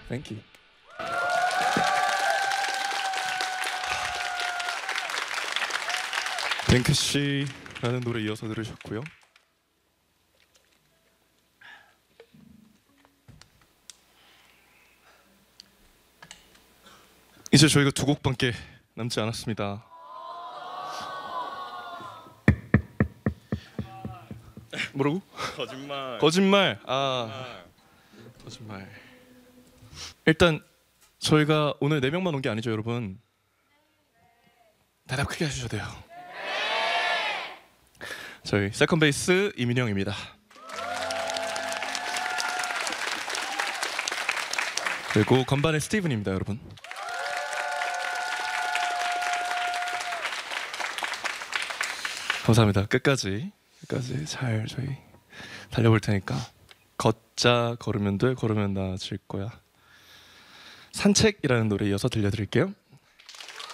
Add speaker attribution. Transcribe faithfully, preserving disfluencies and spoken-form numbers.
Speaker 1: Thank you. 뱅크씨라는 노래 이어서 들으셨고요. 이제 저희가 두 곡밖에 남지 않았습니다. 뭐라고?
Speaker 2: 거짓말.
Speaker 1: 거짓말. 아, 거짓말. 일단 저희가 오늘 네 명만 온 게 아니죠, 여러분. 대답 크게 해주셔야 돼요. 저희 세컨 베이스 이민영입니다. 그리고 건반의 스티븐입니다, 여러분. 감사합니다. 끝까지 끝까지 잘 저희 달려볼 테니까 걷자 걸으면 돼 걸으면 나아질 거야. 산책이라는 노래 이어서 들려드릴게요.